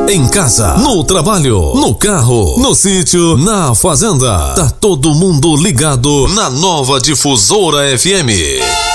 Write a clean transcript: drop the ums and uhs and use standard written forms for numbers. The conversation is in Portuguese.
Em casa, no trabalho, no carro, no sítio, na fazenda. Tá todo mundo ligado na Nova Difusora FM.